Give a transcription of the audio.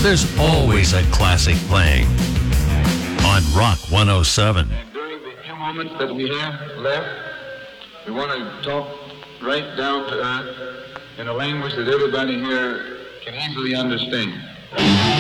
there's always a classic playing on Rock 107. And during the few moments that we have left, we want to talk right down to earth in a language that everybody here can easily understand.